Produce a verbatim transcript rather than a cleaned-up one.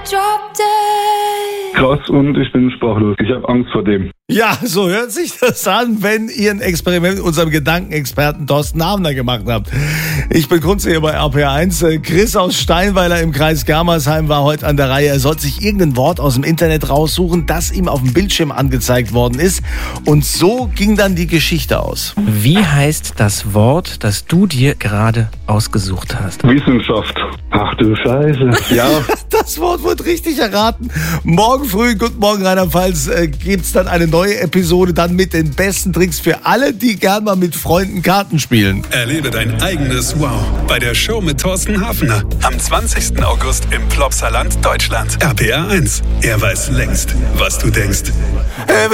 Krass, und ich bin sprachlos. Ich habe Angst vor dem. Ja, so hört sich das an, wenn ihr ein Experiment mit unserem Gedankenexperten Thorsten Habner gemacht habt. Ich bin Kunze hier bei R P R eins. Chris aus Steinweiler im Kreis Germersheim war heute an der Reihe. Er sollte sich irgendein Wort aus dem Internet raussuchen, das ihm auf dem Bildschirm angezeigt worden ist. Und so ging dann die Geschichte aus. Wie heißt das Wort, das du dir gerade ausgesucht hast? Wissenschaft. Ach du Scheiße. Ja. Das Wort wird richtig erraten. Morgen früh, guten Morgen Rheinland-Pfalz, äh, gibt's dann eine neue Episode, dann mit den besten Tricks für alle, die gern mal mit Freunden Karten spielen. Erlebe dein eigenes Wow bei der Show mit Thorsten Hafner. Am zwanzigsten August im Plopsaland, Deutschland. R P R eins. Er weiß längst, was du denkst. Äh,